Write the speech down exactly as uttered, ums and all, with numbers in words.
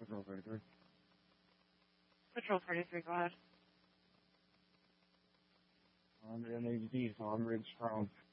Patrol thirty-three. Patrol thirty-three, go ahead. I'm in H D, so I'm ready strong.